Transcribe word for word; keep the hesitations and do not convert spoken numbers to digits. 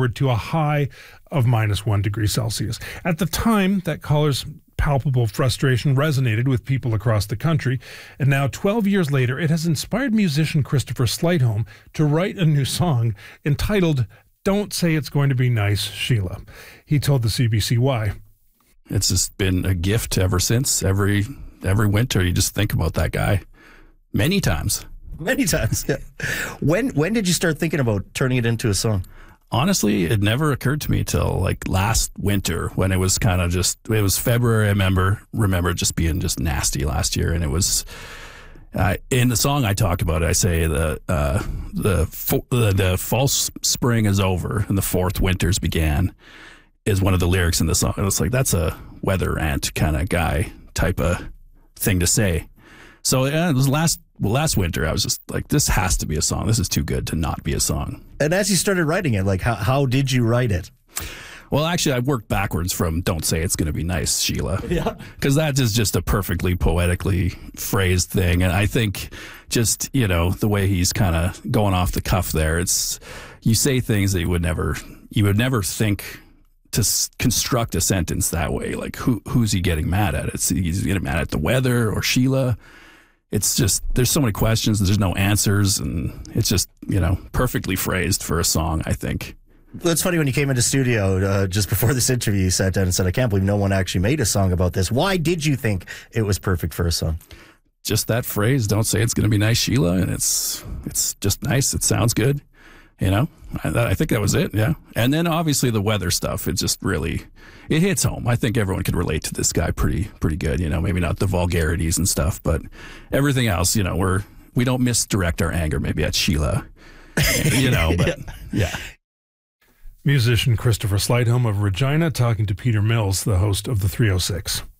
forward to a high of minus one degree Celsius. At the time, that caller's palpable frustration resonated with people across the country, and now twelve years later, it has inspired musician Christopher Slightholme to write a new song entitled Don't Say It's Going to Be Nice, Sheila. He told the C B C why. It's just been a gift ever since. Every every winter, you just think about that guy many times. Many times, yeah. When, when did you start thinking about turning it into a song? Honestly, it never occurred to me till like last winter when it was kind of just, it was February. I remember, remember just being just nasty last year. And it was, uh, in the song I talk about it, I say the, uh, the, fo- the, the false spring is over and the fourth winters began is one of the lyrics in the song. And it's like, that's a weather ant kind of guy type of thing to say. So yeah, it was last last winter. I was just like, this has to be a song. This is too good to not be a song. And as you started writing it, like how how did you write it? Well, actually, I worked backwards from "Don't Say It's Going to Be Nice, Sheila." Yeah, because that is just a perfectly poetically phrased thing, and I think just you know the way he's kind of going off the cuff there. It's you say things that you would never you would never think to s- construct a sentence that way. Like who who's he getting mad at? It's he's getting mad at the weather or Sheila. It's just, there's so many questions, there's no answers, and it's just, you know, perfectly phrased for a song, I think. Well, it's funny when you came into studio uh, just before this interview, you sat down and said, I can't believe no one actually made a song about this. Why did you think it was perfect for a song? Just that phrase, don't say it's going to be nice, Sheila, and it's it's just nice, it sounds good, you know? I, I think that was it, yeah. And then obviously the weather stuff, it just really, it hits home. I think everyone can relate to this guy pretty pretty good, you know, maybe not the vulgarities and stuff, but everything else, you know, we're, we don't misdirect our anger maybe at Sheila, you know, but yeah. Musician Christopher Slightholme of Regina talking to Peter Mills, the host of the three oh six.